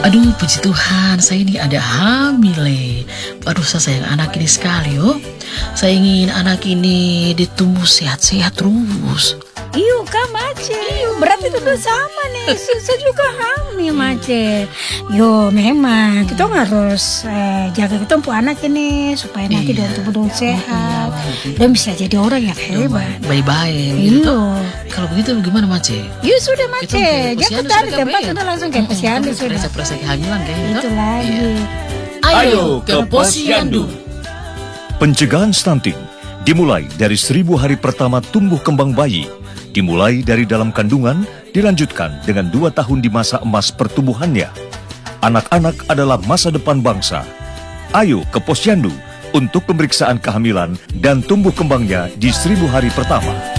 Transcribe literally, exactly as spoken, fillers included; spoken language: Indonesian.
Aduh, puji Tuhan, saya ini ada hamil. eh. Aduh, saya sayang anak ini sekali, oh. Saya ingin anak ini ditumbuh sehat-sehat terus. Iyo kak Mace, berarti itu sama nih, saya juga hamil Mace. Yo memang kita harus eh, jaga kita untuk anak ini supaya nanti dia tumbuh sehat dan bisa jadi orang yang hebat. Baik-baik. Iyo. Kalau begitu gimana Mace? Yo sudah Mace, jangan tadi tempat kita langsung ke posyandu sudah. Perasa kehamilan kayaknya. Itu lagi. Ayo ke posyandu. Pencegahan stunting dimulai dari seribu hari pertama tumbuh kembang bayi. Dimulai dari dalam kandungan, dilanjutkan dengan dua tahun di masa emas pertumbuhannya. Anak-anak adalah masa depan bangsa. Ayo ke posyandu untuk pemeriksaan kehamilan dan tumbuh kembangnya di seribu hari pertama.